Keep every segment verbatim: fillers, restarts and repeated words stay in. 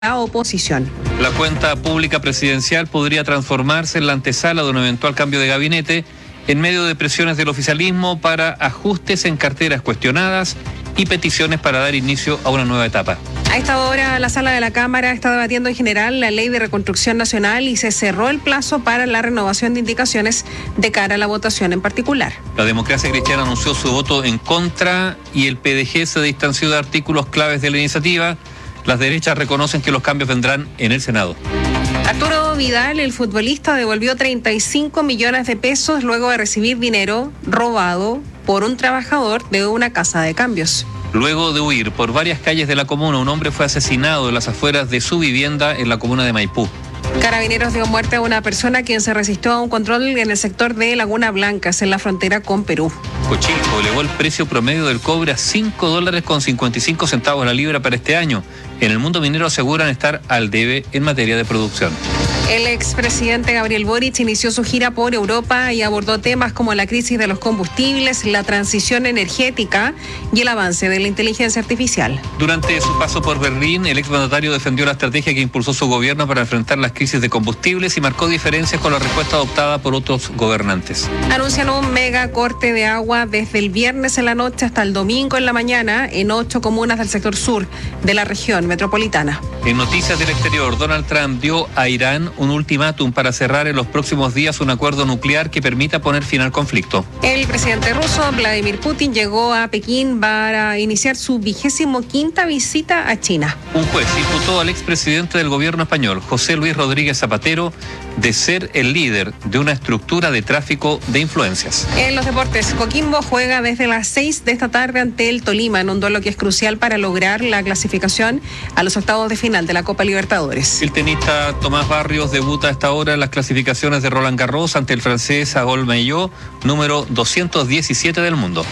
la oposición. La cuenta pública presidencial podría transformarse en la antesala de un eventual cambio de gabinete en medio de presiones del oficialismo para ajustes en carteras cuestionadas y peticiones para dar inicio a una nueva etapa. A esta hora, la sala de la Cámara está debatiendo en general la Ley de Reconstrucción Nacional y se cerró el plazo para la renovación de indicaciones de cara a la votación en particular. La Democracia Cristiana anunció su voto en contra y el P D G se distanció de artículos claves de la iniciativa. Las derechas reconocen que los cambios vendrán en el Senado. Arturo Vidal, el futbolista, devolvió treinta y cinco millones de pesos luego de recibir dinero robado por un trabajador de una casa de cambios. Luego de huir por varias calles de la comuna, un hombre fue asesinado en las afueras de su vivienda en la comuna de Maipú. Carabineros dio muerte a una persona quien se resistió a un control en el sector de Laguna Blancas, en la frontera con Perú. Cochilco elevó el precio promedio del cobre a cinco dólares con cincuenta y cinco centavos la libra para este año. En el mundo minero aseguran estar al debe en materia de producción. El expresidente Gabriel Boric inició su gira por Europa y abordó temas como la crisis de los combustibles, la transición energética y el avance de la inteligencia artificial. Durante su paso por Berlín, el exmandatario defendió la estrategia que impulsó su gobierno para enfrentar las crisis de combustibles y marcó diferencias con la respuesta adoptada por otros gobernantes. Anuncian un mega corte de agua desde el viernes en la noche hasta el domingo en la mañana en ocho comunas del sector sur de la región metropolitana. En noticias del exterior, Donald Trump dio a Irán un ultimátum para cerrar en los próximos días un acuerdo nuclear que permita poner fin al conflicto. El presidente ruso Vladimir Putin llegó a Pekín para iniciar su vigésimo quinta visita a China. Un juez imputó al expresidente del gobierno español, José Luis Rodríguez Zapatero, de ser el líder de una estructura de tráfico de influencias. En los deportes, Coquimbo juega desde las seis de esta tarde ante el Tolima en un duelo que es crucial para lograr la clasificación a los octavos de final de la Copa Libertadores. El tenista Tomás Barrios debuta a esta hora en las clasificaciones de Roland Garros ante el francés Agol Maillot, número doscientos diecisiete del mundo.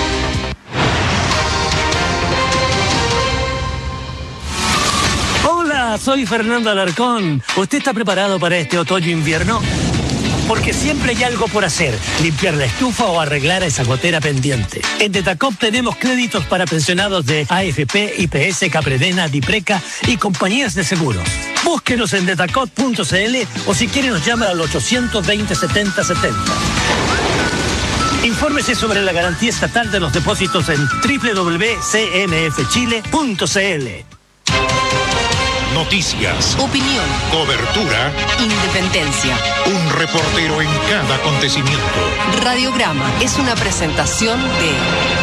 Hola, soy Fernando Alarcón. ¿Usted está preparado para este otoño-invierno? Porque siempre hay algo por hacer, limpiar la estufa o arreglar esa gotera pendiente. En Detacop tenemos créditos para pensionados de A F P, I P S, Capredena, Dipreca y compañías de seguros. Búsquenos en detacop punto c l o si quiere nos llama al ochocientos veinte, setenta setenta. Infórmese sobre la garantía estatal de los depósitos en doble u doble u doble u punto c n f chile punto c l. Noticias, opinión, cobertura, independencia. Un reportero en cada acontecimiento. Radiograma es una presentación de...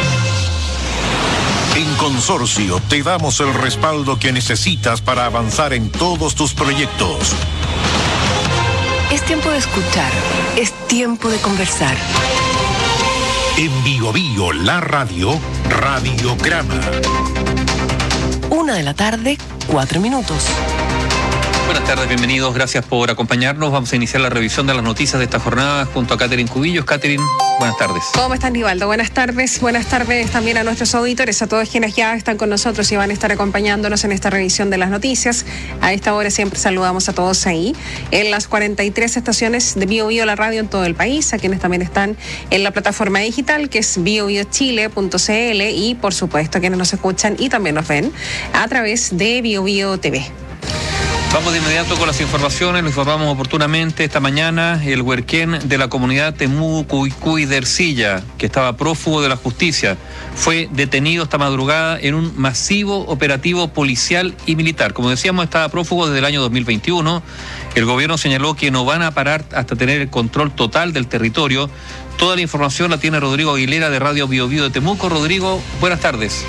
En Consorcio te damos el respaldo que necesitas para avanzar en todos tus proyectos. Es tiempo de escuchar, es tiempo de conversar. En Bio Bio, la radio, Radiograma. Una de la tarde, cuatro minutos. Buenas tardes, bienvenidos, gracias por acompañarnos. Vamos a iniciar la revisión de las noticias de esta jornada junto a Catherine Cubillos. Catherine, buenas tardes. ¿Cómo están, Nivaldo? Buenas tardes. Buenas tardes también a nuestros auditores, a todos quienes ya están con nosotros y van a estar acompañándonos en esta revisión de las noticias. A esta hora siempre saludamos a todos ahí, en las cuarenta y tres estaciones de Bio Bio, la radio en todo el país, a quienes también están en la plataforma digital, que es bio bio chile punto c l, y por supuesto a quienes nos escuchan y también nos ven a través de Bio Bio T V. Vamos de inmediato con las informaciones, lo informamos oportunamente esta mañana. El huerquén de la comunidad Temucuicui de Ercilla, que estaba prófugo de la justicia, fue detenido esta madrugada en un masivo operativo policial y militar. Como decíamos, estaba prófugo desde el año dos mil veintiuno. El gobierno señaló que no van a parar hasta tener el control total del territorio. Toda la información la tiene Rodrigo Aguilera de Radio Bio Bio de Temuco. Rodrigo, buenas tardes.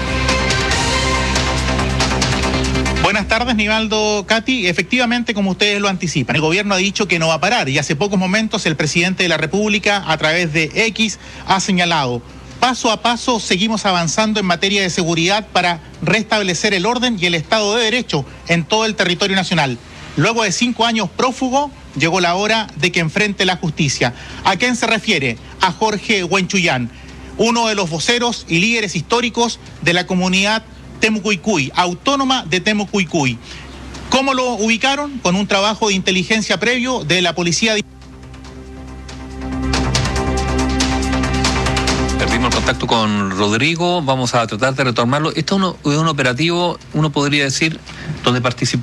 Buenas tardes, Nivaldo, Katy. Efectivamente, como ustedes lo anticipan, el gobierno ha dicho que no va a parar y hace pocos momentos el presidente de la República, a través de X, ha señalado: paso a paso seguimos avanzando en materia de seguridad para restablecer el orden y el Estado de Derecho en todo el territorio nacional. Luego de cinco años prófugo, llegó la hora de que enfrente la justicia. ¿A quién se refiere? A Jorge Huenchuyán, uno de los voceros y líderes históricos de la comunidad Temucuicui, autónoma de Temucuicui. ¿Cómo lo ubicaron? Con un trabajo de inteligencia previo de la policía. Perdimos el contacto con Rodrigo, vamos a tratar de retomarlo. Esto es un, un operativo, uno podría decir, donde participó